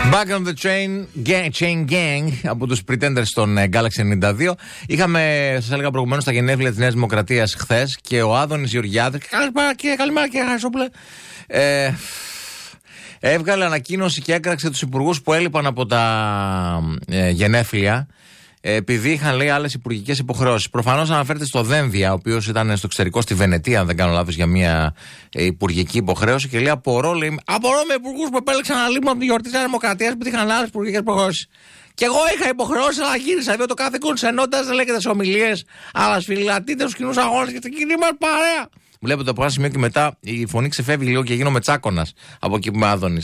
Back on the Chain Gang από τους Pretenders στον Galaxy 92. Είχαμε, σας έλεγα προηγουμένως, τα γενέθλια της Νέας Δημοκρατίας χθες και ο Άδωνης Γεωργιάδης. Καλημέρα κύριε Χαρισόπουλε. Έβγαλε ανακοίνωση και έκραξε τους υπουργούς που έλειπαν από τα γενέθλια, επειδή είχαν, λέει, άλλες υπουργικές υποχρεώσεις. Προφανώς αναφέρεται στο Δένδια, ο οποίος ήταν στο εξωτερικό, στη Βενετία, αν δεν κάνω λάθος, για μια υπουργική υποχρέωση. Και λέει: Απορώ με υπουργούς που επέλεξαν να λείπουν από τη γιορτή της Δημοκρατίας, που είχαν άλλες υπουργικές υποχρεώσεις. Και εγώ είχα υποχρεώσει, αλλά γύρισα. Διότι το καθήκον της ενότητας δεν λέγεται σε ομιλίες, αλλά σφυλατείτε στους κοινούς αγώνες και στην κοινή μας παρέα. Βλέπετε από ένα σημείο και μετά η φωνή ξεφεύγει λίγο και γίνομαι τσάκωνας από εκεί που είμαι Άδωνης.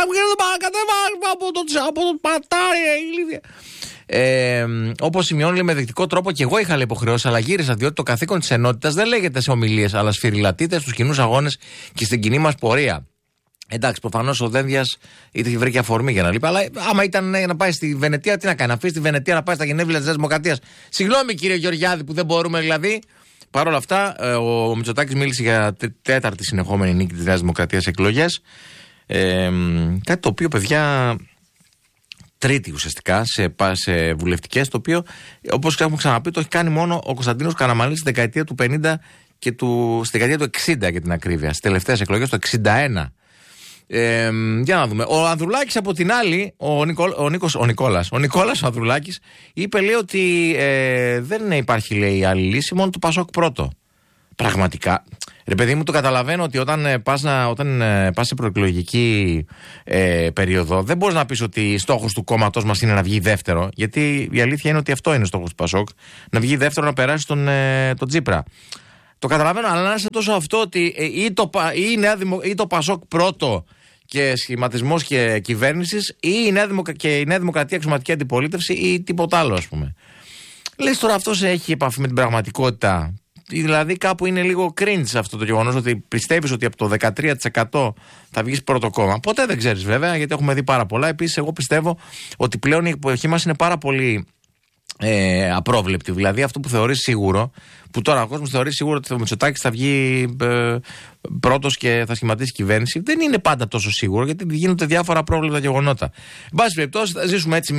Από το πατάρι, ηλίθεια. Όπως σημειώνει, λέει, με δεκτικό τρόπο, και εγώ είχα υποχρεώσει, αλλά γύρισα, διότι το καθήκον της ενότητας δεν λέγεται σε ομιλίες, αλλά σφυριλατείται στους κοινούς αγώνες και στην κοινή μας πορεία. Εντάξει, προφανώς ο Δένδιας είτε βρήκε αφορμή για να λείπει, αλλά άμα ήταν να πάει στη Βενετία, τι να κάνει, να αφήσει τη Βενετία να πάει στα γενέθλια της Νέας Δημοκρατίας. Συγγνώμη κύριε Γεωργιάδη που δεν μπορούμε δηλαδή. Παρ' όλα αυτά, ο Μητσοτάκης μίλησε για τέταρτη συνεχόμενη νίκη της Νέας Δημοκρατίας εκλογές. Κάτι το οποίο, παιδιά, τρίτη ουσιαστικά σε βουλευτικές, το οποίο, όπως έχουμε ξαναπεί, το έχει κάνει μόνο ο Κωνσταντίνος Καραμανλής στη δεκαετία του 50 και στη δεκαετία του 60 για την ακρίβεια. Στις τελευταίες εκλογές το 61. Για να δούμε. Ο Ανδρουλάκης από την άλλη, ο Νικόλας Ανδρουλάκης, είπε, λέει, ότι δεν υπάρχει, λέει, άλλη λύση, μόνο το Πασόκ πρώτο. Πραγματικά. Ρε παιδί μου, το καταλαβαίνω ότι όταν πας σε προεκλογική περίοδο, δεν μπορείς να πεις ότι στόχος του κόμματος μας είναι να βγει δεύτερο, γιατί η αλήθεια είναι ότι αυτό είναι στόχος του Πασόκ, να βγει δεύτερο, να περάσει τον Τσίπρα. Το καταλαβαίνω, αλλά να είσαι τόσο αυτό ότι ή το Πασόκ πρώτο και σχηματισμός και κυβέρνησης, ή η Νέα Δημοκρατία αξιωματική αντιπολίτευση, ή τίποτα άλλο, ας πούμε. Λες τώρα αυτός έχει επαφή με την πραγματικότητα. Δηλαδή κάπου είναι λίγο cringe αυτό το γεγονός ότι πιστεύεις ότι από το 13% θα βγεις πρώτο κόμμα. Ποτέ δεν ξέρεις βέβαια, γιατί έχουμε δει πάρα πολλά. Επίσης, εγώ πιστεύω ότι πλέον η εποχή μας είναι πάρα πολύ απρόβλεπτη. Δηλαδή αυτό που θεωρείς σίγουρο, που τώρα ο κόσμος θεωρεί σίγουρο ότι ο Μητσοτάκης θα βγει πρώτος και θα σχηματίσει κυβέρνηση, δεν είναι πάντα τόσο σίγουρο, γιατί γίνονται διάφορα απρόβλεπτα γεγονότα. Εν πάση περιπτώσει, θα ζήσουμε έτσι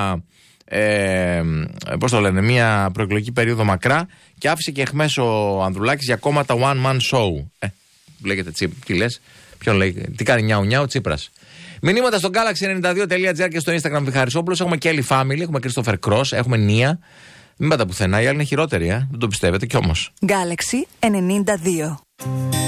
μια προεκλογική περίοδο μακρά, και άφησε και εχμές ο Ανδρουλάκης για κόμματα one man show. Λέγεται τι λες, ποιον λέει, τι κάνει νιάου Τσίπρας. Μηνύματα στο galaxy92.gr και στο Instagram Χαρισόπουλος. Έχουμε Kelly Family, έχουμε Christopher Cross, έχουμε Νία. Μην πάτε πουθενά, η άλλη είναι χειρότερη, δεν το πιστεύετε κι όμως. Galaxy 92.